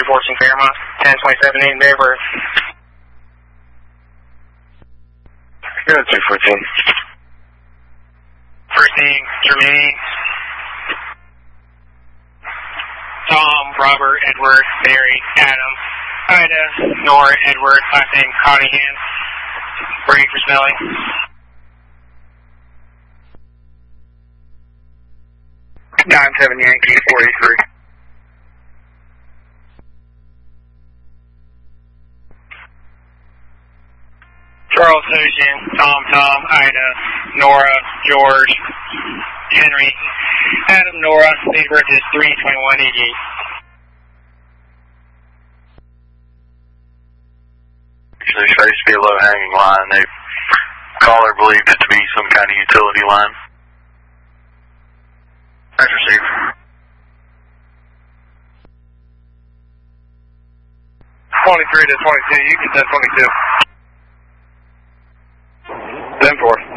214 Fairmont, 1027 in Bear. Yeah, 214. First name, Jermaine. Tom, Robert, Edward, Barry, Adam, Ida, Nora, Edward, last name Cottingham, Brady for Smelly. Seven Yankee 43. Charles Ocean, Tom, Ida, Nora, George, Henry, Adam, Nora, date of birth is 3/21/88. There's supposed to be a low-hanging line. The caller believed it to be some kind of utility line. That's received. '23 to '22. You can send 22. 10-4.